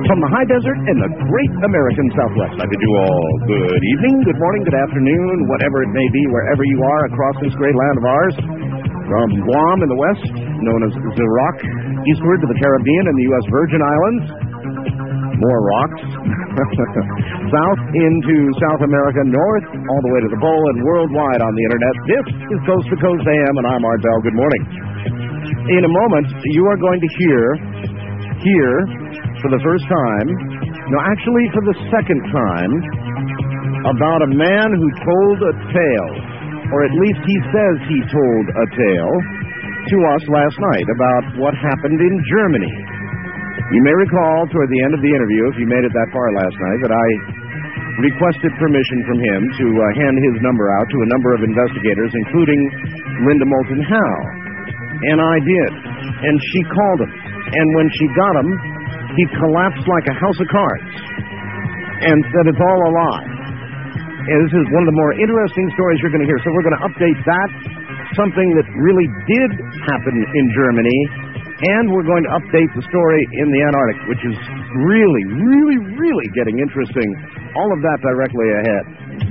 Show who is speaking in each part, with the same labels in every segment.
Speaker 1: from the high desert in the great American Southwest. I bid you all good evening, good morning, good afternoon, whatever it may be, wherever you are across this great land of ours. From Guam in the west, known as Xerox, eastward to the Caribbean and the U.S. Virgin Islands. More rocks. South into South America, north, all the way to the pole, and worldwide on the internet. This is Coast to Coast AM, and I'm Art Bell. Good morning. In a moment, you are going to hear for the first time, no, actually for the second time, about a man who told a tale, or at least he says he told a tale to us last night about what happened in Germany. You may recall toward the end of the interview, if you made it that far last night, that I requested permission from him to hand his number out to a number of investigators, including Linda Moulton Howe. And I did. And she called him. And when she got him, he collapsed like a house of cards and said it's all a lie. And this is one of the more interesting stories you're going to hear. So we're going to update that, something that really did happen in Germany, and we're going to update the story in the Antarctic, which is really, really, really getting interesting. All of that directly ahead.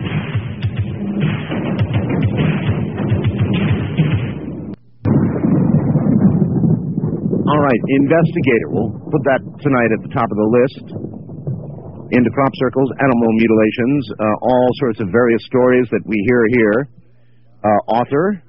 Speaker 1: All right, investigator. We'll put that tonight at the top of the list. Into crop circles, animal mutilations, all sorts of various stories that we hear here. Author,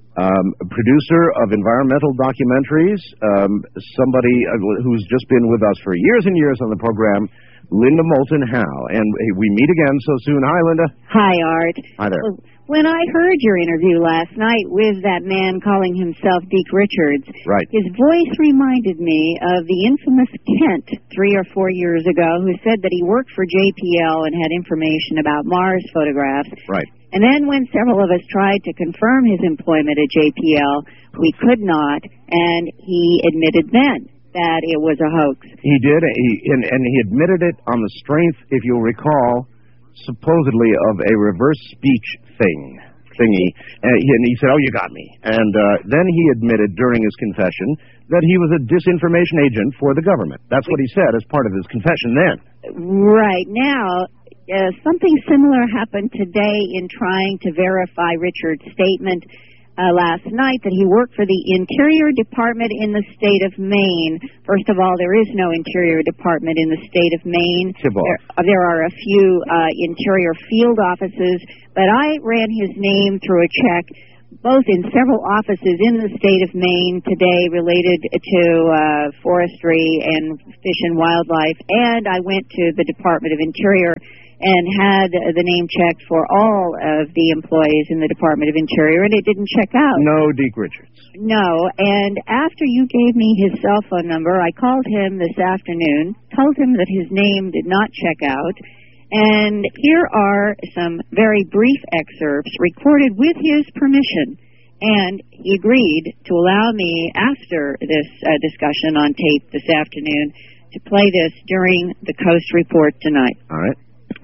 Speaker 1: producer of environmental documentaries, somebody who's just been with us for years and years on the program, Linda Moulton Howe. And we meet again so soon. Hi, Linda.
Speaker 2: Hi, Art.
Speaker 1: Hi there.
Speaker 2: Well, when I heard your interview last night with that man calling himself Deke Richards,
Speaker 1: right,
Speaker 2: his voice reminded me of the infamous Kent 3 or 4 years ago, who said that he worked for JPL and had information about Mars photographs.
Speaker 1: Right.
Speaker 2: And then when several of us tried to confirm his employment at JPL, we could not, and he admitted then that it was a hoax.
Speaker 1: He did, and he admitted it on the strength, if you'll recall, supposedly of a reverse speech thingy. And he said, oh, you got me. And then he admitted during his confession that he was a disinformation agent for the government. That's what he said as part of his confession then.
Speaker 2: Right. Now, something similar happened today in trying to verify Richard's statement last night that he worked for the Interior Department in the state of Maine. First of all, there is no Interior Department in the state of Maine. There are a few Interior field offices, but I ran his name through a check both in several offices in the state of Maine today related to forestry and fish and wildlife, and I went to the Department of Interior and had the name checked for all of the employees in the Department of Interior, and it didn't check out.
Speaker 1: No Deke Richards.
Speaker 2: No, and after you gave me his cell phone number, I called him this afternoon, told him that his name did not check out, and here are some very brief excerpts recorded with his permission, and he agreed to allow me, after this discussion on tape this afternoon, to play this during the Coast Report tonight.
Speaker 1: All right.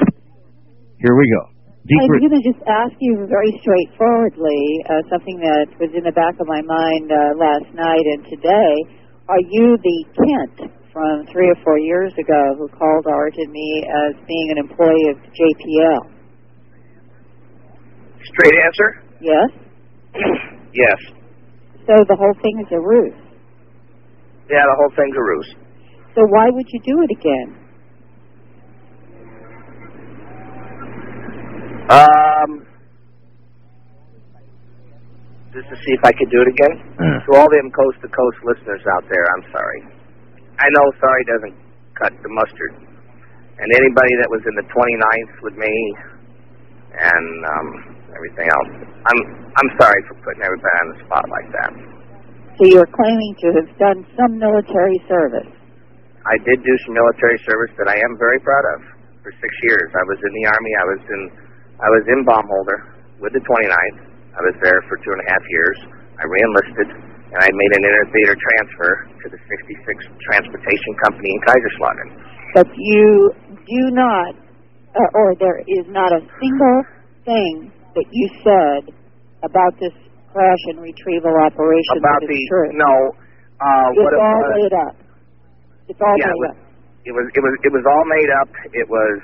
Speaker 1: Here we go.
Speaker 2: I was going to just ask you very straightforwardly, something that was in the back of my mind last night and today. Are you the Kent from 3 or 4 years ago who called Art and me as being an employee of JPL?
Speaker 3: Straight answer?
Speaker 2: Yes.
Speaker 3: Yes.
Speaker 2: So the whole thing is a ruse?
Speaker 3: Yeah, the whole thing's a ruse.
Speaker 2: So why would you do it again?
Speaker 3: Just to see if I could do it again. To all them coast-to-coast listeners out there, I'm sorry. I know sorry doesn't cut the mustard. And anybody that was in the 29th with me and everything else, I'm sorry for putting everybody on the spot like that.
Speaker 2: So you're claiming to have done some military service?
Speaker 3: I did do some military service that I am very proud of for 6 years. I was in the Army. I was in Baumholder with the 29th. I was there for 2.5 years. I re-enlisted, and I made an inter-theater transfer to the 66th Transportation Company in Kaiserslautern.
Speaker 2: But you do not, or there is not a single thing that you said about this crash and retrieval operation
Speaker 3: about
Speaker 2: that
Speaker 3: the
Speaker 2: is true.
Speaker 3: No.
Speaker 2: It's all made up. It's all made up.
Speaker 3: It was all made up. It was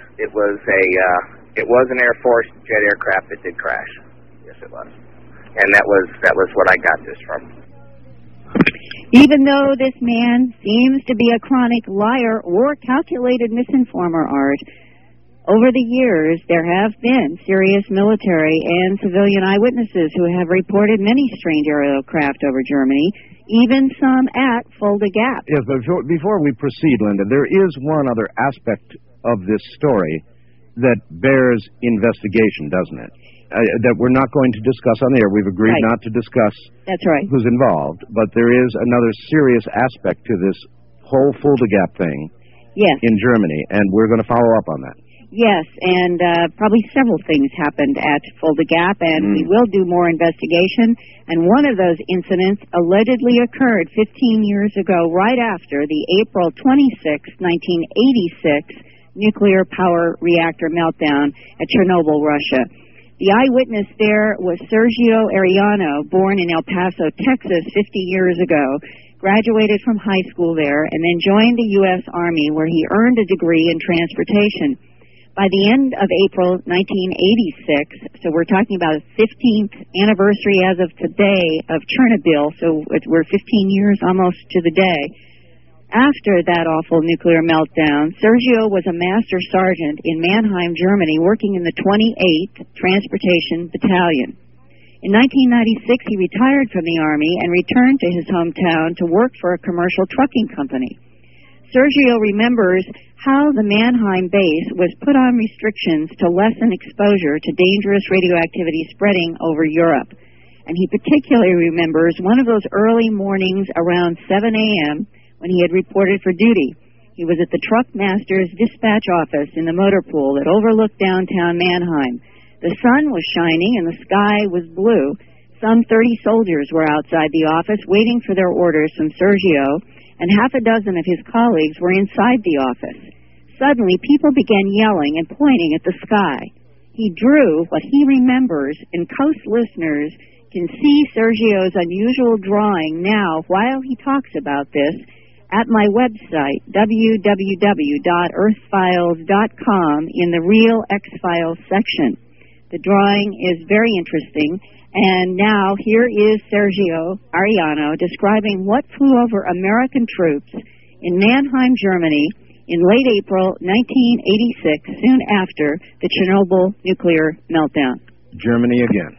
Speaker 3: an Air Force jet aircraft that did crash. Yes, it was. And that was what I got this from.
Speaker 2: Even though this man seems to be a chronic liar or calculated misinformer, Art, over the years there have been serious military and civilian eyewitnesses who have reported many strange aerial craft over Germany, even some at Fulda Gap.
Speaker 1: Yes, but before we proceed, Linda, there is one other aspect of this story that bears investigation, doesn't it? That we're not going to discuss on the air. We've agreed not to discuss
Speaker 2: That's right.
Speaker 1: who's involved, but there is another serious aspect to this whole Fulda Gap thing in Germany, and we're going to follow up on that.
Speaker 2: Yes, and probably several things happened at Fulda Gap, and we will do more investigation. And one of those incidents allegedly occurred 15 years ago, right after the April 26, 1986 nuclear power reactor meltdown at Chernobyl, Russia. The eyewitness there was Sergio Arellano, born in El Paso, Texas, 50 years ago, graduated from high school there, and then joined the U.S. Army, where he earned a degree in transportation. By the end of April 1986, so we're talking about the 15th anniversary as of today of Chernobyl, so we're 15 years almost to the day. After that awful nuclear meltdown, Sergio was a master sergeant in Mannheim, Germany, working in the 28th Transportation Battalion. In 1996, he retired from the Army and returned to his hometown to work for a commercial trucking company. Sergio remembers how the Mannheim base was put on restrictions to lessen exposure to dangerous radioactivity spreading over Europe. And he particularly remembers one of those early mornings around 7 a.m., when he had reported for duty. He was at the truck master's dispatch office in the motor pool that overlooked downtown Mannheim. The sun was shining and the sky was blue. Some 30 soldiers were outside the office waiting for their orders from Sergio, and half a dozen of his colleagues were inside the office. Suddenly, people began yelling and pointing at the sky. He drew what he remembers, and coast listeners can see Sergio's unusual drawing now while he talks about this at my website, www.earthfiles.com, in the Real X-Files section. The drawing is very interesting, and now here is Sergio Arellano describing what flew over American troops in Mannheim, Germany, in late April 1986, soon after the Chernobyl nuclear meltdown.
Speaker 1: Germany again.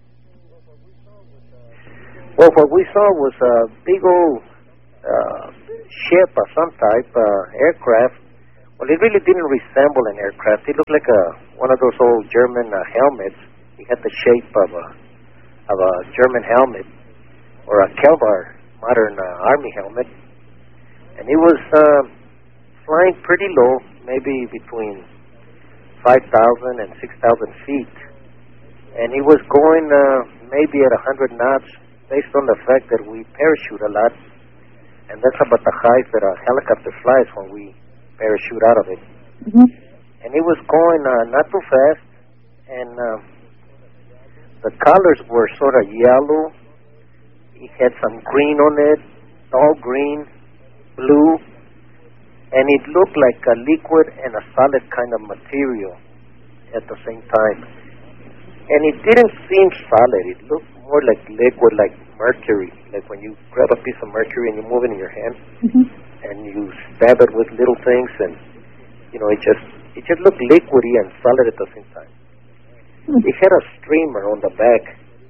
Speaker 4: Well, what we saw was a big old ship of some type, aircraft. Well, it really didn't resemble an aircraft. It looked like one of those old German helmets. It had the shape of a German helmet, or a Kelvar modern army helmet. And it was flying pretty low, maybe between 5,000 and 6,000 feet. And it was going maybe at 100 knots, based on the fact that we parachute a lot. And that's about the height that a helicopter flies when we parachute out of it. And it was going not too fast, and the colors were sort of yellow. It had some green on it, all green, blue, and it looked like a liquid and a solid kind of material at the same time. And it didn't seem solid. It looked more like liquid, like mercury, like when you grab a piece of mercury and you move it in your hand, and you stab it with little things, and it just looked liquidy and solid at the same time. It had a streamer on the back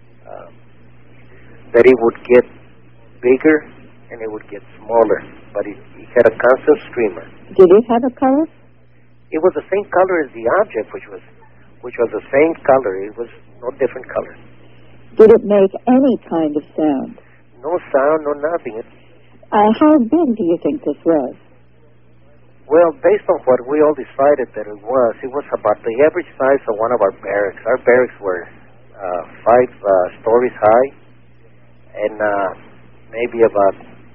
Speaker 4: that it would get bigger and it would get smaller, but it had a constant streamer.
Speaker 2: Did it have a color?
Speaker 4: It was the same color as the object, which was the same color. It was no different color.
Speaker 2: Did it make any kind of sound?
Speaker 4: No sound, no nothing.
Speaker 2: How big do you think this was?
Speaker 4: Well, based on what we all decided that it was about the average size of one of our barracks. Our barracks were 5 stories high, and maybe about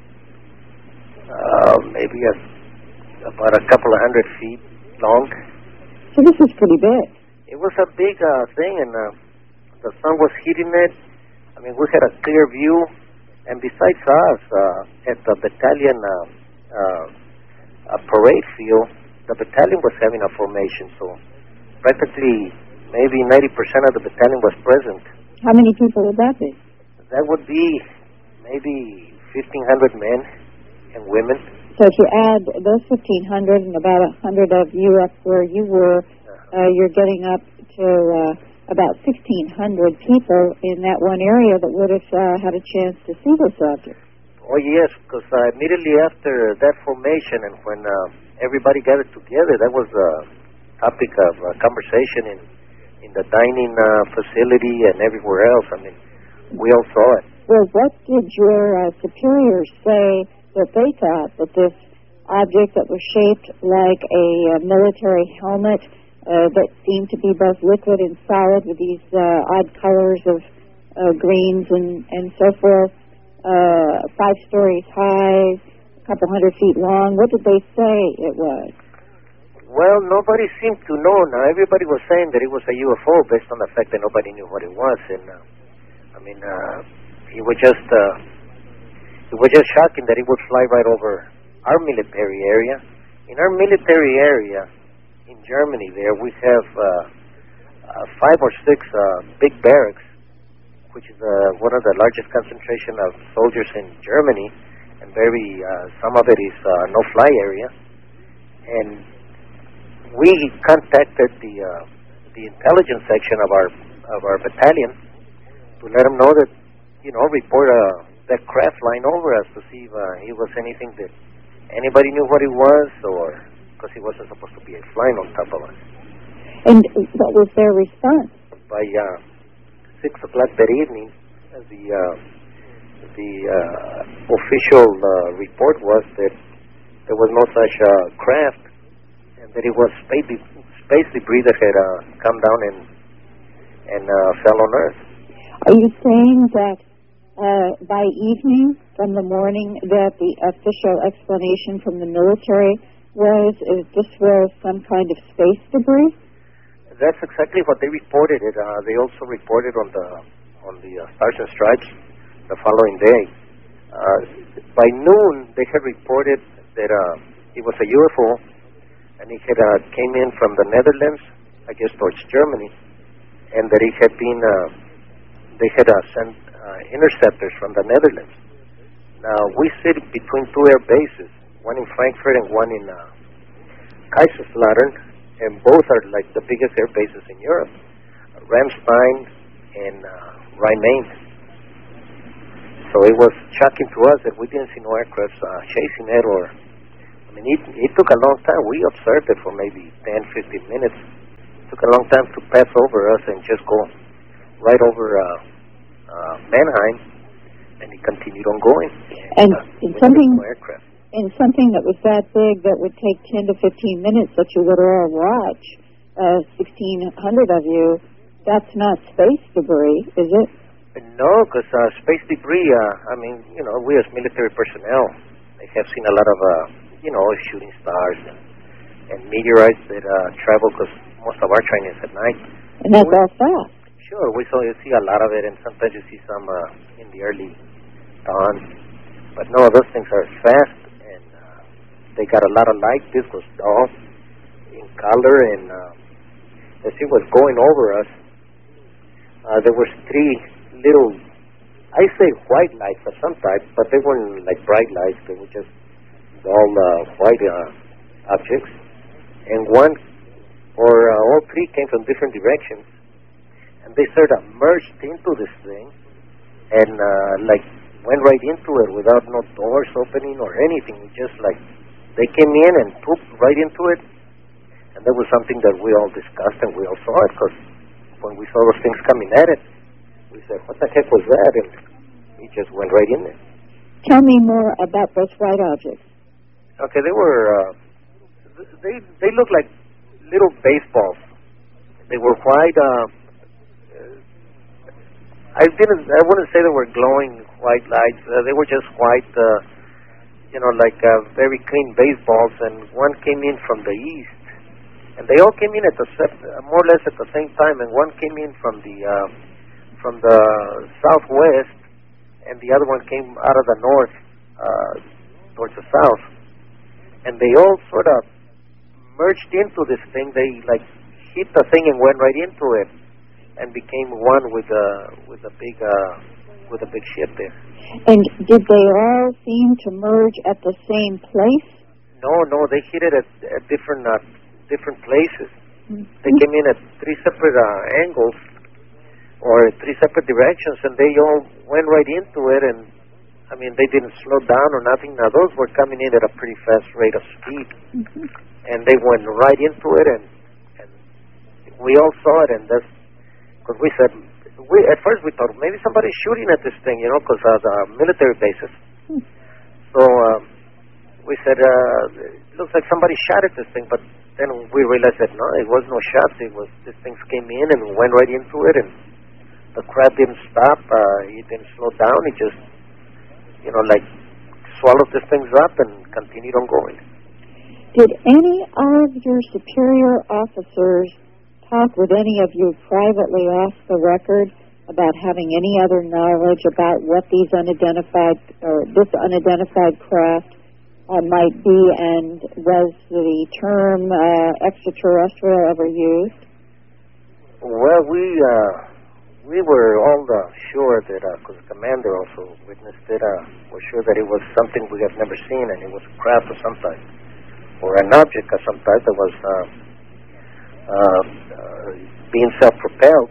Speaker 4: a couple of 100 feet long.
Speaker 2: So this is pretty big.
Speaker 4: It was a big thing, and the sun was hitting it. I mean, we had a clear view, and besides us, at the battalion parade field, the battalion was having a formation, so practically maybe 90% of the battalion was present.
Speaker 2: How many people would that be?
Speaker 4: That would be maybe 1,500 men and women.
Speaker 2: So if you add those 1,500 and about 100 of you up where you were, you're getting up to about 1,600 people in that one area that would have had a chance to see this object.
Speaker 4: Oh, yes, because immediately after that formation and when everybody gathered together, that was a topic of conversation in the dining facility and everywhere else. I mean, we all saw it.
Speaker 2: Well, what did your superiors say that they thought that this object that was shaped like a military helmet that seemed to be both liquid and solid with these odd colors of greens and so forth, 5 stories high, a couple 100 feet long, what did they say it was?
Speaker 4: Well, nobody seemed to know. Now, everybody was saying that it was a UFO based on the fact that nobody knew what it was. And, it was just shocking that it would fly right over our military area. In our military area in Germany there, we have 5 or 6 big barracks, which is one of the largest concentration of soldiers in Germany, and some of it is no-fly area. And we contacted the intelligence section of our battalion to let them know that, report that craft flying over us to see if it was anything that anybody knew what it was, or because it wasn't supposed to be flying on top of us.
Speaker 2: And what was their response?
Speaker 4: By 6 o'clock that evening, the official report was that there was no such craft, and that it was space debris that had come down and fell on Earth.
Speaker 2: Are you saying that by evening from the morning that the official explanation from the military was this was some kind of space debris?
Speaker 4: That's exactly what they reported. They also reported on the Stars and Stripes the following day. By noon, they had reported that it was a UFO, and it had came in from the Netherlands, I guess towards Germany, and that it had been they had sent interceptors from the Netherlands. Now, we sit between 2 air bases, one in Frankfurt and one in Kaiserslautern, and both are like the biggest air bases in Europe, Ramstein and Rhein-Main. So it was shocking to us that we didn't see no aircraft chasing it, it took a long time. We observed it for maybe 10, 15 minutes. It took a long time to pass over us and just go right over Mannheim, and it continued on going.
Speaker 2: And something that was that big that would take 10 to 15 minutes that you would all watch, 1,600 of you, that's not space debris, is it?
Speaker 4: No, because space debris, we as military personnel, they have seen a lot of, shooting stars and meteorites that travel, because most of our training is at night.
Speaker 2: And that's all fast.
Speaker 4: Sure, we see a lot of it, and sometimes you see some in the early dawn. But no, those things are fast, and they got a lot of light. This was dull in color, and as it was going over us, there was 3 little, I say white lights of some type, but they weren't like bright lights. They were just dull white objects, and all 3 came from different directions. And they sort of merged into this thing and went right into it without no doors opening or anything. It just they came in and pooped right into it. And that was something that we all discussed and we all saw it, because when we saw those things coming at it, we said, what the heck was that? And it just went right in there.
Speaker 2: Tell me more about those white objects.
Speaker 4: Okay, they were, they looked like little baseballs. They were white, I wouldn't say they were glowing white lights. They were just white, very clean baseballs. And one came in from the east, and they all came in at more or less at the same time. And one came in from the southwest, and the other one came out of the north towards the south. and they all sort of merged into this thing. They like hit the thing and went right into it, and became one with the big ship there.
Speaker 2: And did they all seem to merge at the same place?
Speaker 4: No, they hit it at different places.
Speaker 2: Mm-hmm.
Speaker 4: They came in at three separate angles or three separate directions, and they all went right into it. And I mean, they didn't slow down or nothing. Now those were coming in at a pretty fast rate of speed,
Speaker 2: Mm-hmm.
Speaker 4: and they went right into it, and we all saw it. And that's because we said, at first we thought maybe somebody's shooting at this thing, because the military bases. So we said, it looks like somebody shot at this thing, but then we realized that no, it was no shots. These things came in and went right into it, and the crab didn't stop. He didn't slow down. He just, like swallowed these things up and continued on going.
Speaker 2: Did any of your superior officers talk with any of you privately off the record about having any other knowledge about what these this unidentified craft might be, and was the term extraterrestrial ever used?
Speaker 4: Well, we were all sure that, because the commander also witnessed it, we're sure that it was something we have never seen, and it was a craft of some type, or an object of some type that was being self-propelled.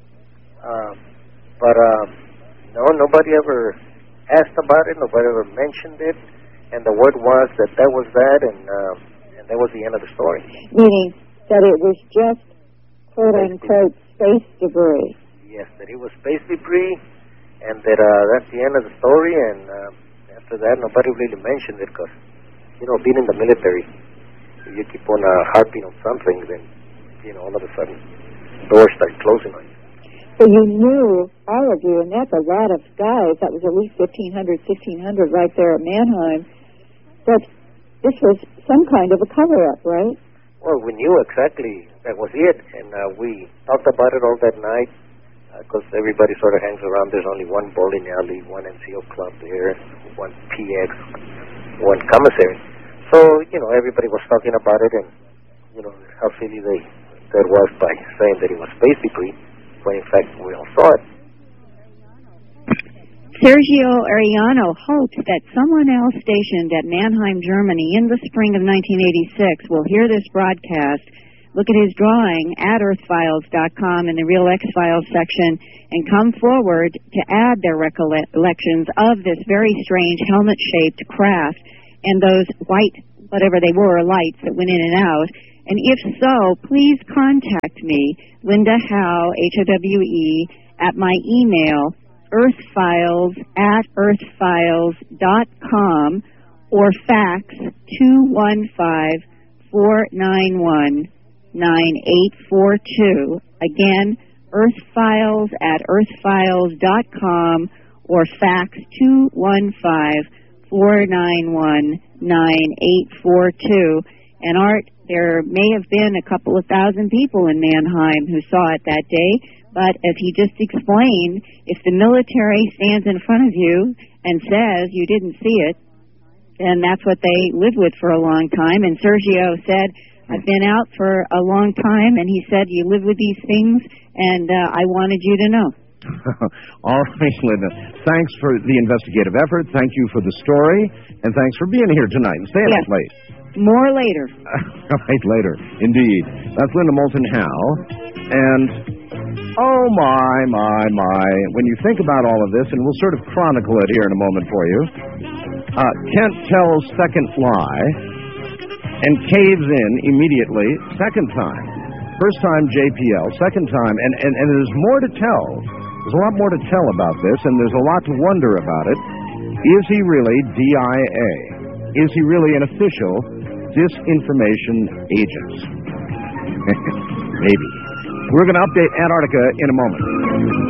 Speaker 4: But no, nobody ever asked about it, nobody ever mentioned it, and the word was that was that, and that was the end of the story.
Speaker 2: Meaning that it was just, quote-unquote, space debris.
Speaker 4: Yes, that it was space debris, and that that's the end of the story, and after that, nobody really mentioned it, because, being in the military, if you keep on harping on something, then, all of a sudden, doors start closing on you.
Speaker 2: So you knew, all of you, and that's a lot of guys, that was at least 1,500, 1,600 right there at Mannheim, that this was some kind of a cover-up, right?
Speaker 4: Well, we knew exactly that was it, and we talked about it all that night, because everybody sort of hangs around. There's only one bowling alley, one NCO club there, one PX, one commissary. So, everybody was talking about it, and, how silly that was by saying that it was space debris, when in fact we all saw it.
Speaker 2: Sergio Arellano hopes that someone else stationed at Mannheim, Germany in the spring of 1986 will hear this broadcast, look at his drawing at earthfiles.com in the Real X-Files section, and come forward to add their recollections of this very strange helmet-shaped craft and those white, whatever they were, lights that went in and out. And if so, please contact me, Linda Howe, Howe, at my email, earthfiles@earthfiles.com, or fax 215-491-9842. Again, earthfiles@earthfiles.com, or fax 215-491-9842. And Art, there may have been a couple of thousand people in Mannheim who saw it that day, but as he just explained, if the military stands in front of you and says you didn't see it, then that's what they lived with for a long time. And Sergio said, I've been out for a long time, and he said, you live with these things, and I wanted you to know.
Speaker 1: All right, Linda. Thanks for the investigative effort. Thank you for the story, and thanks for being here tonight and staying up late.
Speaker 2: More later.
Speaker 1: Right, later. Indeed. That's Linda Moulton Howe. And, oh, my. When you think about all of this, and we'll sort of chronicle it here in a moment for you, Kent tells second lie and caves in immediately second time. First time JPL, second time, and there's more to tell. There's a lot more to tell about this, and there's a lot to wonder about it. Is he really DIA? Is he really an official disinformation agent? Maybe. We're going to update Antarctica in a moment.